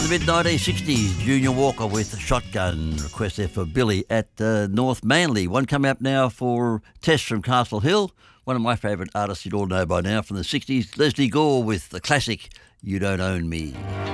mid-1960s, Junior Walker with Shotgun. Request there for Billy at North Manly. One coming up now for Tess from Castle Hill. One of my favourite artists you'd all know by now from the 60s, Leslie Gore with the classic You Don't Own Me.